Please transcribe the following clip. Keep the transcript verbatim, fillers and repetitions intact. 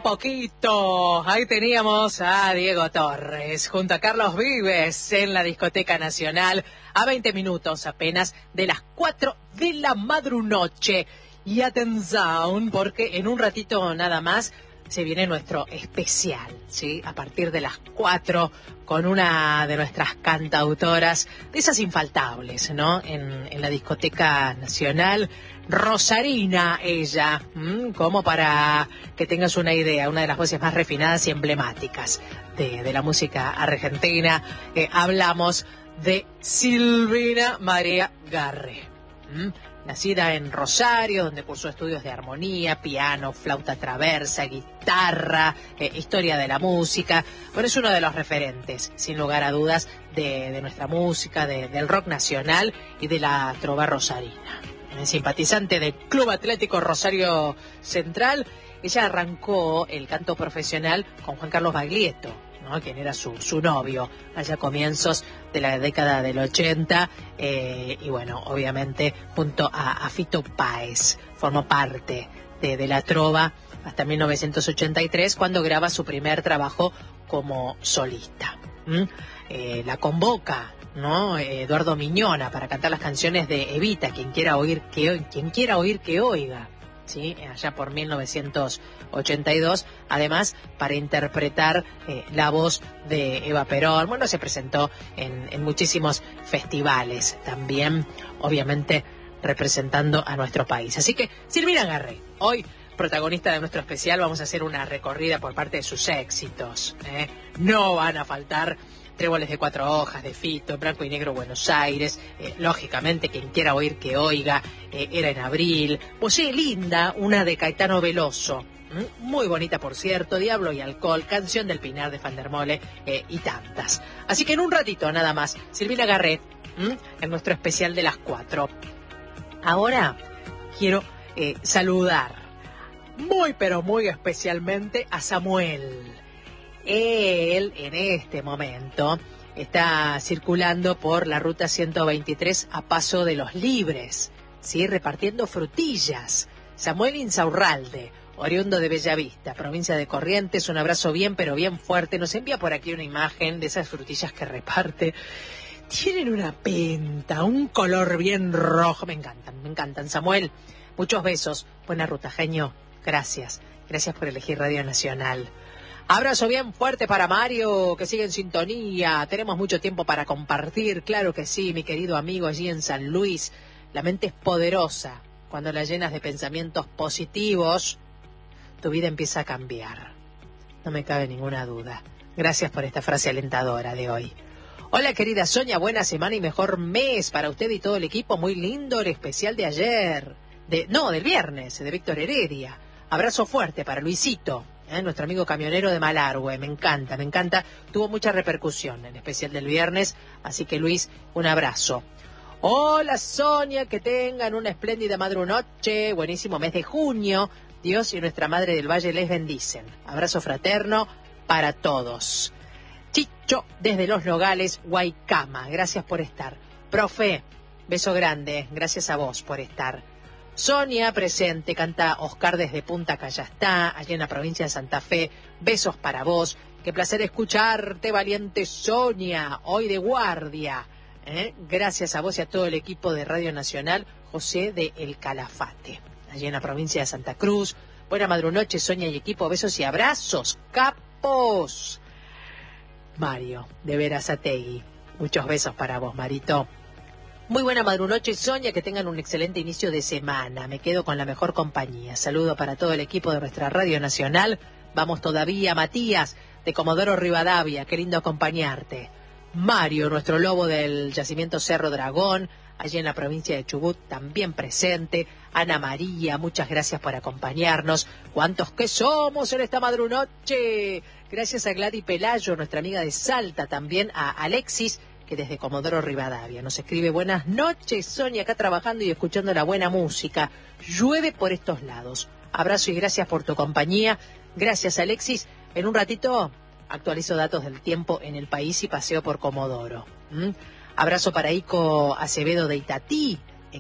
poquito. Ahí teníamos a Diego Torres junto a Carlos Vives en la Discoteca Nacional a veinte minutos apenas de las cuatro de la madrunoche. Y atención, porque en un ratito nada más se viene nuestro especial, ¿sí? A partir de las cuatro, con una de nuestras cantautoras, de esas infaltables, ¿no? En, en la Discoteca Nacional, Rosarina, ella, ¿m? Como para que tengas una idea, una de las voces más refinadas y emblemáticas de, de la música argentina. Eh, hablamos de Silvina María Garré. ¿m? Nacida en Rosario, donde cursó estudios de armonía, piano, flauta traversa, guitarra, eh, historia de la música. Bueno, es uno de los referentes, sin lugar a dudas, de, de nuestra música, de, del rock nacional y de la trova rosarina. Eh, simpatizante del Club Atlético Rosario Central, ella arrancó el canto profesional con Juan Carlos Baglietto, ¿no? Quien era su, su novio allá a comienzos de la década del ochenta, eh, y bueno, obviamente junto a, a Fito Páez formó parte de, de la trova hasta mil novecientos ochenta y tres, cuando graba su primer trabajo como solista. ¿Mm? Eh, la convoca, ¿no? Eduardo Miñona para cantar las canciones de Evita, quien quiera oír que, quien quiera oír que oiga. ¿Sí? Allá por mil novecientos ochenta y dos, además para interpretar eh, la voz de Eva Perón. Bueno, se presentó en, en muchísimos festivales también, obviamente representando a nuestro país. Así que Silvina Garré, hoy protagonista de nuestro especial, vamos a hacer una recorrida por parte de sus éxitos, ¿eh? No van a faltar Tréboles de cuatro hojas, de Fito, en blanco y negro Buenos Aires, eh, lógicamente quien quiera oír que oiga, eh, Era en abril, Posee linda, una de Caetano Veloso, ¿m? Muy bonita por cierto, Diablo y alcohol, Canción del Pinar de Fandermole, eh, y tantas. Así que en un ratito nada más, Silvina Garré, ¿m? En nuestro especial de las cuatro. Ahora quiero eh, saludar muy pero muy especialmente a Samuel. Él, en este momento, está circulando por la ruta ciento veintitrés a Paso de los Libres, ¿sí? Repartiendo frutillas. Samuel Insaurralde, oriundo de Bellavista, provincia de Corrientes, un abrazo bien, pero bien fuerte. Nos envía por aquí una imagen de esas frutillas que reparte. Tienen una penta, un color bien rojo. Me encantan, me encantan. Samuel, muchos besos. Buena ruta, genio. Gracias. Gracias por elegir Radio Nacional. Abrazo bien fuerte para Mario, que sigue en sintonía. Tenemos mucho tiempo para compartir, claro que sí, mi querido amigo allí en San Luis. La mente es poderosa. Cuando la llenas de pensamientos positivos, tu vida empieza a cambiar. No me cabe ninguna duda. Gracias por esta frase alentadora de hoy. Hola querida Sonia, buena semana y mejor mes para usted y todo el equipo. Muy lindo el especial de ayer. De, no, del viernes, de Víctor Heredia. Abrazo fuerte para Luisito. ¿Eh? Nuestro amigo camionero de Malargüe, me encanta, me encanta, tuvo mucha repercusión, en especial del viernes, así que Luis, un abrazo. Hola Sonia, que tengan una espléndida madrunoche, buenísimo mes de junio, Dios y nuestra Madre del Valle les bendicen. Abrazo fraterno para todos. Chicho, desde Los Nogales, Guaycama, gracias por estar. Profe, beso grande, gracias a vos por estar. Sonia presente, canta Oscar desde Punta Callastá, allá en la provincia de Santa Fe. Besos para vos. Qué placer escucharte, valiente Sonia, hoy de guardia. ¿Eh? Gracias a vos y a todo el equipo de Radio Nacional, José de El Calafate, allá en la provincia de Santa Cruz. Buena madrunoche, Sonia y equipo. Besos y abrazos, capos. Mario, de Verazategui. Muchos besos para vos, Marito. Muy buena madrunoche, Sonia, que tengan un excelente inicio de semana. Me quedo con la mejor compañía. Saludo para todo el equipo de nuestra Radio Nacional. Vamos todavía, Matías, de Comodoro Rivadavia. Qué lindo acompañarte. Mario, nuestro lobo del yacimiento Cerro Dragón, allí en la provincia de Chubut, también presente. Ana María, muchas gracias por acompañarnos. ¿Cuántos que somos en esta madrunoche? Gracias a Gladys Pelayo, nuestra amiga de Salta, también a Alexis, que desde Comodoro Rivadavia nos escribe: buenas noches, Sonia, acá trabajando y escuchando la buena música. Llueve por estos lados. Abrazo y gracias por tu compañía. Gracias, Alexis. En un ratito actualizo datos del tiempo en el país y paseo por Comodoro. ¿Mm? Abrazo para Ico Acevedo de Itatí,